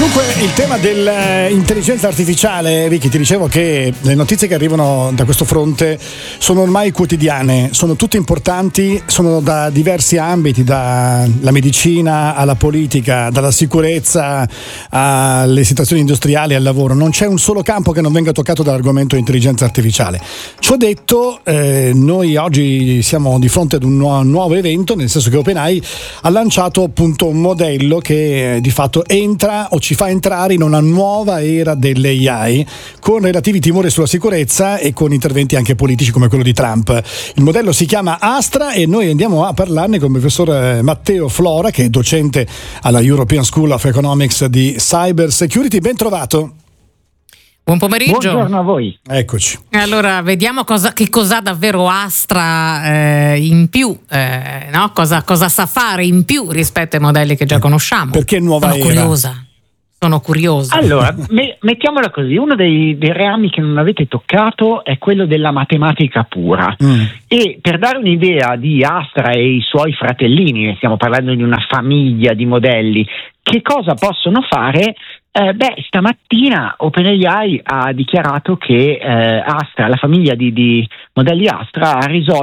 Dunque, il tema dell'intelligenza artificiale, Vicky, ti dicevo che le notizie che arrivano da questo fronte sono ormai quotidiane, sono tutte importanti, sono da diversi ambiti, dalla medicina alla politica, dalla sicurezza alle situazioni industriali, al lavoro. Non c'è un solo campo che non venga toccato dall'argomento intelligenza artificiale. Ciò detto, noi oggi siamo di fronte ad un nuovo evento, nel senso che OpenAI ha lanciato appunto un modello che di fatto entra o ci fa entrare in una nuova era delle AI con relativi timori sulla sicurezza e con interventi anche politici come quello di Trump. Il modello si chiama Astra e noi andiamo a parlarne con il professor Matteo Flora, che è docente alla European School of Economics di Cyber Security. Ben trovato. Buon pomeriggio. Buongiorno a voi. Eccoci. Allora, vediamo che cos'ha davvero Astra in più, no? Cosa sa fare in più rispetto ai modelli che già conosciamo. Perché nuova era? Sono curiosa. Allora, mettiamola così, uno dei rami che non avete toccato è quello della matematica pura. E per dare un'idea di Astra e i suoi fratellini, stiamo parlando di una famiglia di modelli, che cosa possono fare? Stamattina OpenAI ha dichiarato che Astra, la famiglia di modelli Astra, ha risolto